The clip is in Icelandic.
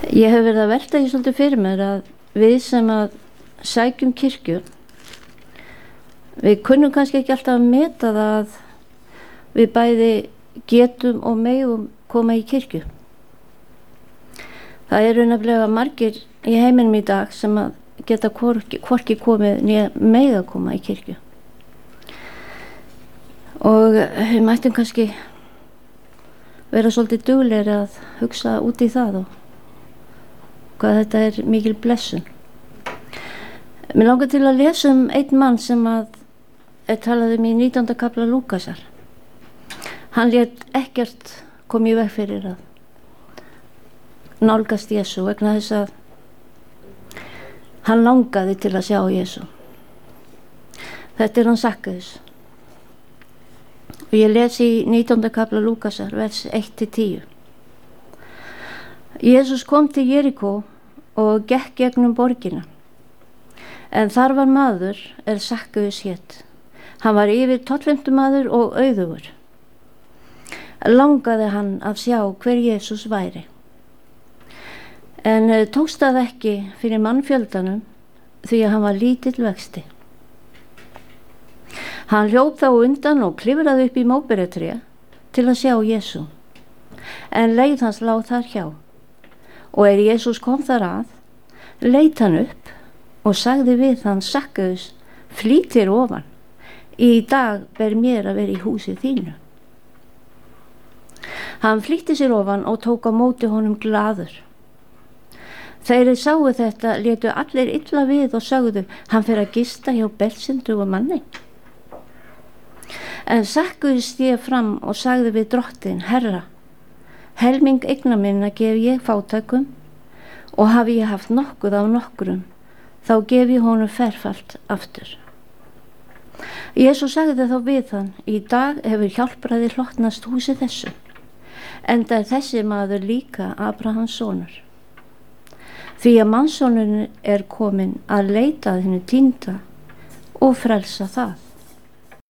Ég hef verið að velta því svolítið fyrir mér að við sem að sækjum kirkju, við kunnum kannski ekki alltaf að meta það að við bæði getum og megum koma í kirkju. Það eru nefnilega margir í heiminum í dag sem að geta hvorki komið né mega koma í kirkju. Og við mættum kannski vera svolítið duglegir að hugsa út í það og hvað þetta er mikil blessun. Mér langar til að lesa einn mann sem að talað í 19. kafla Lúkasar. Hann lét ekkert koma í veg fyrir að nálgast Jesú vegna þess að hann langaði til að sjá Jesú. Þetta er hann Sakkaus. Og ég les í 19. kafla Lúkasar, vers 1-10. Jesús kom til Jerikó og gekk gegnum borgina. En þar var maður Sakkaus hét. Hann var yfir tollheimtumaður og auðugur. Langaði hann að sjá hver Jesús væri. En tókst það ekki fyrir mannfjöldanum því að hann var lítill vexti. Hann hljóp þá undan og klifraði upp í móberjatré til að sjá Jesú. En leið hans lá þar hjá. Og Jesús kom þar að, leit hann upp og sagði við hann Sakkaus, flýt þér ofan. Í dag ber mér að vera í húsi þínu. Hann flýtti sér ofan og tók á móti honum glaður. Þeir sáu þetta, létu allir illa við og sögðu, hann fer að gista hjá belsyndugum manni. En Sakkaus stéð fram og sagði við drottin, Herra, helming eigna minna gef ég fátækum og hafi ég haft nokkuð af nokkrum, þá gef ég honum ferfalt aftur. Jesús sagði þá við hann, í dag hefur hjálpræði hlotnast húsi þessu, enda þessi maður líka Abrahams sonur. Því að mannssonurinn er kominn að leita að hinu týnda og frelsa það.